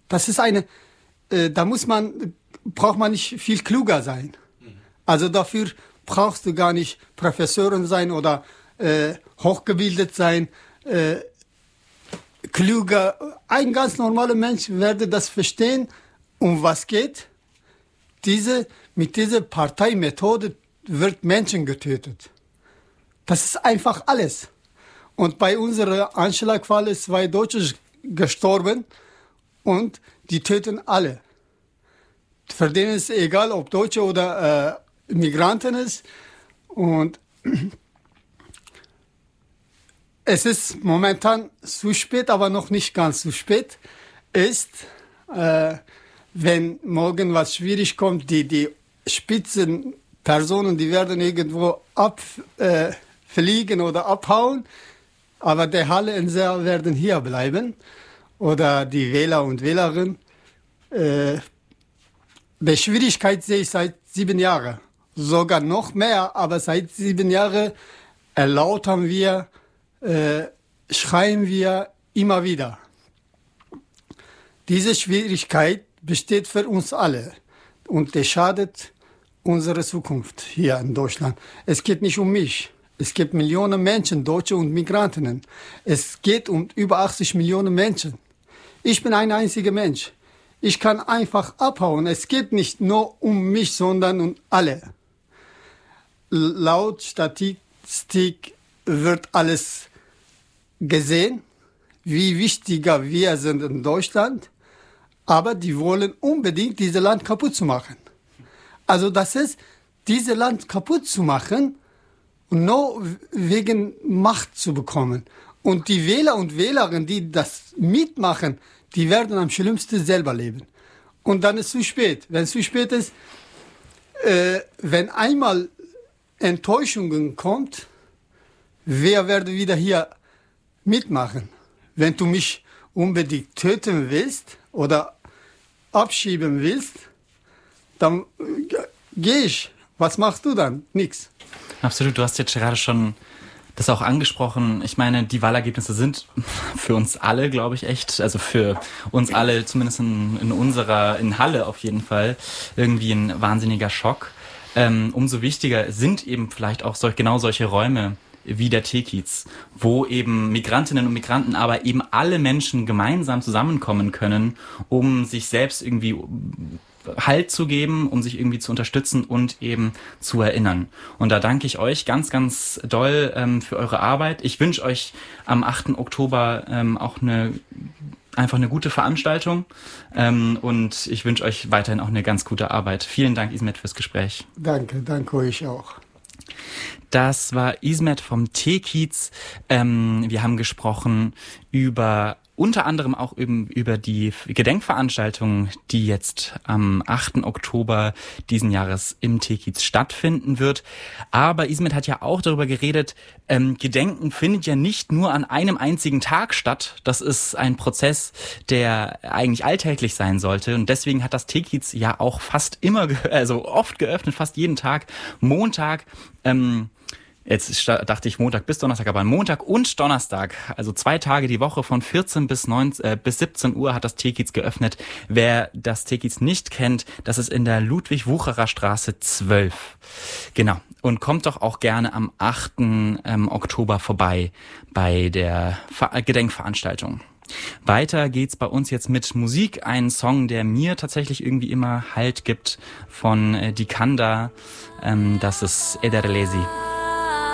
Das ist braucht man nicht viel klüger sein. Also dafür brauchst du gar nicht Professoren sein oder hochgebildet sein, klüger. Ein ganz normaler Mensch werde das verstehen, um was geht. Mit dieser Parteimethode wird Menschen getötet. Das ist einfach alles. Und bei unserer Anschlagfall ist 2 Deutsche gestorben und die töten alle. Für den ist egal, ob Deutsche oder Migranten ist. Und es ist momentan zu spät, aber noch nicht ganz zu spät. Wenn morgen was schwierig kommt, die Spitzenpersonen, die werden irgendwo fliegen oder abhauen, aber der Halle und Saal werden hier bleiben. Oder die Wähler und Wählerinnen. Die Schwierigkeit sehe ich seit 7 Jahren. Sogar noch mehr, aber seit 7 Jahren erlautern wir, schreien wir immer wieder. Diese Schwierigkeit besteht für uns alle und das schadet unserer Zukunft hier in Deutschland. Es geht nicht um mich. Es gibt Millionen Menschen, Deutsche und Migranten. Es geht um über 80 Millionen Menschen. Ich bin ein einziger Mensch. Ich kann einfach abhauen. Es geht nicht nur um mich, sondern um alle. Laut Statistik wird alles gesehen, wie wichtiger wir sind in Deutschland. Aber die wollen unbedingt dieses Land kaputt zu machen. Also das ist, dieses Land kaputt zu machen, nur wegen Macht zu bekommen. Und die Wähler und Wählerinnen, die das mitmachen, die werden am schlimmsten selber leben. Und dann ist es zu spät. Wenn es zu spät ist, wenn einmal Enttäuschungen kommt, wer wird wieder hier mitmachen? Wenn du mich unbedingt töten willst oder abschieben willst, dann gehe ich. Was machst du dann? Nix. Absolut, du hast jetzt gerade schon das auch angesprochen. Ich meine, die Wahlergebnisse sind für uns alle, glaube ich, echt, also für uns alle, zumindest in Halle auf jeden Fall, irgendwie ein wahnsinniger Schock. Umso wichtiger sind eben vielleicht auch genau solche Räume wie der Teekiez, wo eben Migrantinnen und Migranten, aber eben alle Menschen gemeinsam zusammenkommen können, um sich selbst irgendwie Halt zu geben, um sich irgendwie zu unterstützen und eben zu erinnern. Und da danke ich euch ganz, ganz doll für eure Arbeit. Ich wünsche euch am 8. Oktober auch einfach eine gute Veranstaltung und ich wünsche euch weiterhin auch eine ganz gute Arbeit. Vielen Dank, Ismet, fürs Gespräch. Danke euch auch. Das war Ismet vom Teekiez. Wir haben gesprochen unter anderem auch über die Gedenkveranstaltung, die jetzt am 8. Oktober diesen Jahres im Teekiez stattfinden wird. Aber Ismet hat ja auch darüber geredet, Gedenken findet ja nicht nur an einem einzigen Tag statt. Das ist ein Prozess, der eigentlich alltäglich sein sollte. Und deswegen hat das Teekiez ja auch fast immer, also oft geöffnet, fast jeden Tag, Montag, jetzt dachte ich Montag bis Donnerstag, aber Montag und Donnerstag, also 2 Tage die Woche von 14 bis 17 Uhr hat das Teekiez geöffnet. Wer das Teekiez nicht kennt, das ist in der Ludwig-Wucherer Straße 12. Genau. Und kommt doch auch gerne am 8. Oktober vorbei bei der Gedenkveranstaltung. Weiter geht's bei uns jetzt mit Musik. Ein Song, der mir tatsächlich irgendwie immer Halt gibt von Dikanda. Das ist Ederlesi.